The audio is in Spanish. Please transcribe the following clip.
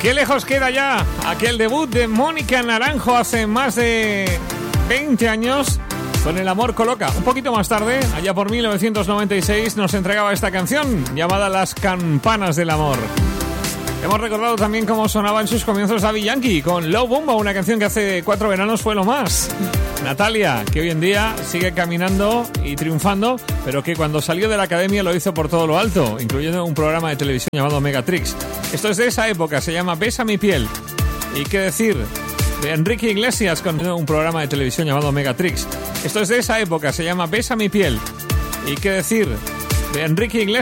Qué lejos queda ya aquel debut de Mónica Naranjo hace más de 20 años con El amor coloca. Un poquito más tarde, allá por 1996, nos entregaba esta canción llamada Las campanas del amor. Hemos recordado también cómo sonaba en sus comienzos Daddy Yankee con Low Bomba, una canción que hace 4 veranos fue lo más. Natalia, que hoy en día sigue caminando y triunfando, pero que cuando salió de la academia lo hizo por todo lo alto, incluyendo un programa de televisión llamado Megatrix. Esto es de esa época, se llama Besa mi piel. Y qué decir de Enrique Iglesias con un programa de televisión llamado Megatrix. Esto es de esa época, se llama Besa mi piel. Y qué decir de Enrique Iglesias